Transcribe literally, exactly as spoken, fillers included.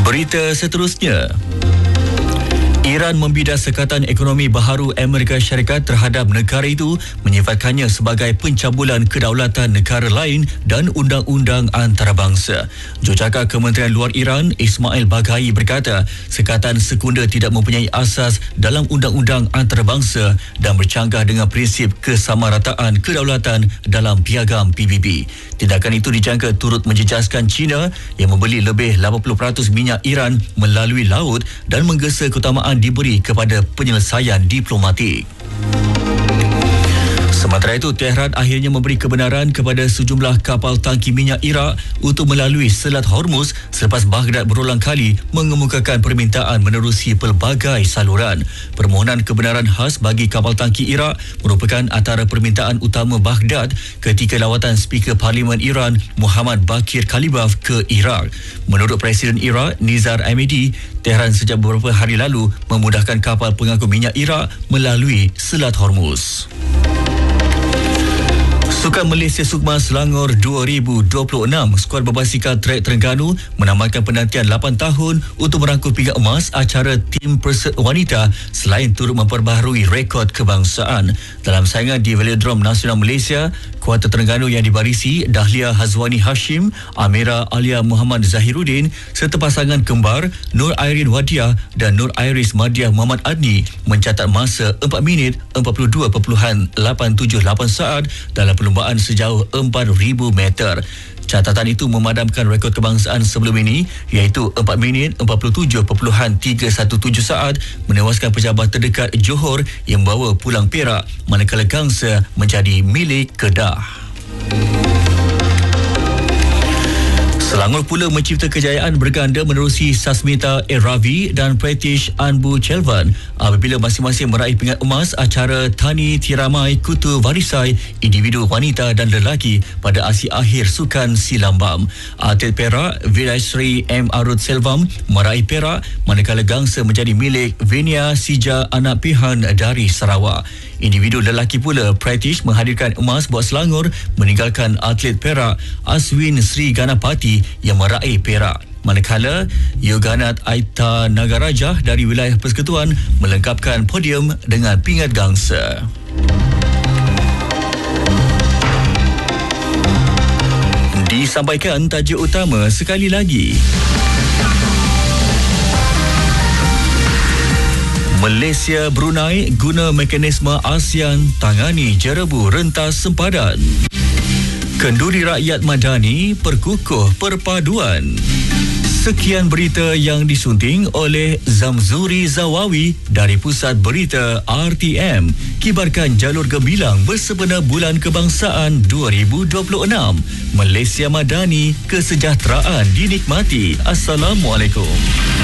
Berita seterusnya. Iran membidas sekatan ekonomi baharu Amerika Syarikat terhadap negara itu menyifatkannya sebagai pencabulan kedaulatan negara lain dan undang-undang antarabangsa. Jurucakap Kementerian Luar Iran, Ismail Baghai berkata, sekatan sekunda tidak mempunyai asas dalam undang-undang antarabangsa dan bercanggah dengan prinsip kesamarataan kedaulatan dalam piagam P B B. Tindakan itu dijangka turut menjejaskan China yang membeli lebih lapan puluh peratus minyak Iran melalui laut dan menggesa keutamaan diberi kepada penyelesaian diplomatik. Sementara itu, Tehran akhirnya memberi kebenaran kepada sejumlah kapal tangki minyak Iraq untuk melalui Selat Hormuz selepas Baghdad berulang kali mengemukakan permintaan menerusi pelbagai saluran. Permohonan kebenaran khas bagi kapal tangki Iraq merupakan antara permintaan utama Baghdad ketika lawatan Speaker Parlimen Iran Muhammad Baqir Kalibaf ke Iraq. Menurut Presiden Iraq Nizar Ahmadi, Tehran sejak beberapa hari lalu memudahkan kapal pengangkut minyak Iraq melalui Selat Hormuz. Sukan Malaysia Sukma Selangor dua ribu dua puluh enam, skuad berbasikal trek Terengganu menambahkan penantian lapan tahun untuk merangkul pinggan emas acara tim Persed wanita selain turut memperbaharui rekod kebangsaan. Dalam saingan di Velodrome Nasional Malaysia, kuarter Terengganu yang dibarisi Dahlia Hazwani Hashim, Amira Alia Muhammad Zahiruddin serta pasangan kembar Nur Airin Wadiah dan Nur Iris Madiah Muhammad Adni mencatat masa empat minit empat puluh dua perpuluhan lapan tujuh lapan saat dalam perlumbaan sejauh empat ribu meter. Catatan itu memadamkan rekod kebangsaan sebelum ini iaitu empat minit empat puluh tujuh perpuluhan tiga satu tujuh saat menewaskan pejabat terdekat Johor yang membawa pulang Perak manakala gangsa menjadi milik Kedah. Selangor pula mencipta kejayaan berganda menerusi Sasmita Eravi dan Pretish Anbu Chelvan apabila masing-masing meraih pingat emas acara Tani Tiramai Kutu Varisai individu wanita dan lelaki pada aksi akhir Sukan Silambam. Atlet Perak Virai Sri M. Arud Selvam meraih perak manakala gangsa menjadi milik Venia Sija anak pihan dari Sarawak. Individu lelaki pula Pretish menghadirkan emas buat Selangor meninggalkan atlet Perak Aswin Sri Ganapati yang meraih perak. Manakala Yoganat Aita Nagarajah dari wilayah Persekutuan melengkapkan podium dengan pingat gangsa. Disampaikan tajuk utama sekali lagi. Malaysia Brunei guna mekanisme ASEAN tangani jerebu rentas sempadan. Kenduri Rakyat Madani perkukuh perpaduan. Sekian berita yang disunting oleh Zamzuri Zawawi dari Pusat Berita R T M. Kibarkan jalur gemilang bersempena Bulan Kebangsaan dua ribu dua puluh enam. Malaysia Madani, kesejahteraan dinikmati. Assalamualaikum.